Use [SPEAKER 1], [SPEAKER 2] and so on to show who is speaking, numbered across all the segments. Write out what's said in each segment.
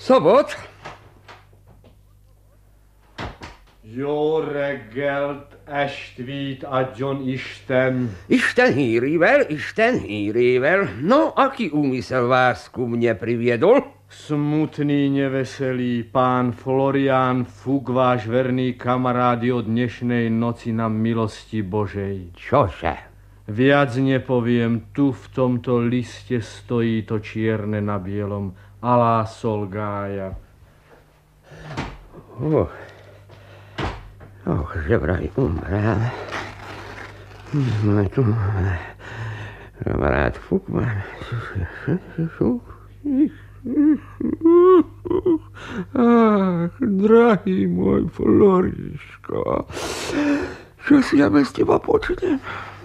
[SPEAKER 1] Szabad?
[SPEAKER 2] Jó reggelt, estvít adjon Isten.
[SPEAKER 1] Isten hírével. No, aký úmysel vás ku mne priviedol?
[SPEAKER 2] Smutný, neveselý pán Florián Fuk, váš verný kamarád, od dnešnej noci na milosti Božej.
[SPEAKER 1] Čože?
[SPEAKER 2] Viac nepoviem, tu v tomto liste stojí to čierne na bielom. Alá sol Gája.
[SPEAKER 1] Že vraj umrel. Tu kamarád Fuk má... Ach, drahý môj Floriško, čo si ja bez teba počnem?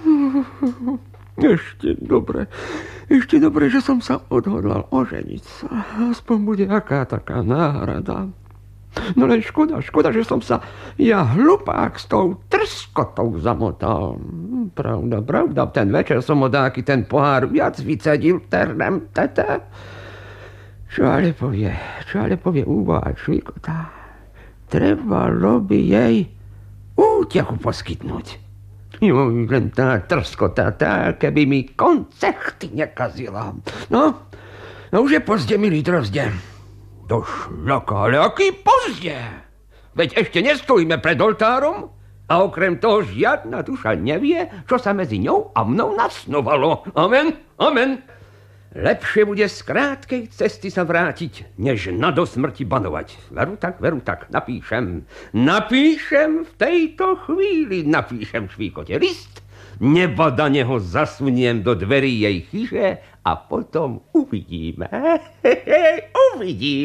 [SPEAKER 1] Ešte dobre, že som sa odhodlal oženiť sa. Aspoň bude aká taká náhrada. No len škoda, že som sa ja hlupák s tou trskotou zamotal. Pravda, ten večer som od aký ten pohár viac vycedil, ternem tete. Čo ale povie úvaha švíkota. Trebalo by jej útechu poskytnúť. Jo, len tá trskota, tá, keby mi koncerty nekazila. No už je pozde, milý drozde. Do šľaka, ale aký pozde? Veď ešte nestojíme pred oltárom a okrem toho žiadna duša nevie, čo sa medzi ňou a mnou nasnovalo. Amen. Lepšie bude z krátkej cesty sa vrátiť, než na do smrti banovať. Veru tak, napíšem v tejto chvíli, švíkote list, nebadane ho zasuniem do dverí jej chyže a potom uvidíme.